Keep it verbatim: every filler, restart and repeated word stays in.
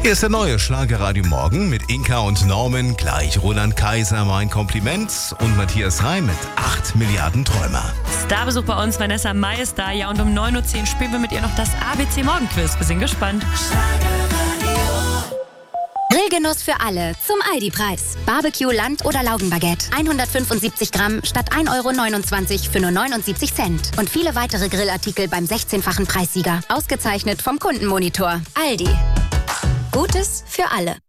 Hier ist der neue Schlagerradio Morgen mit Inka und Norman, gleich Roland Kaiser, mein Kompliment, und Matthias Reim mit acht Milliarden Träumer. Starbesuch bei uns, Vanessa Mai ist da, ja, und um neun Uhr zehn spielen wir mit ihr noch das A B C Morgenquiz. Wir sind gespannt. Grillgenuss für alle zum Aldi-Preis. Barbecue, Land- oder Laugenbaguette. hundertfünfundsiebzig Gramm statt ein Euro neunundzwanzig für nur neunundsiebzig Cent. Und viele weitere Grillartikel beim sechzehnfachen Preissieger. Ausgezeichnet vom Kundenmonitor. Aldi. Gutes für alle.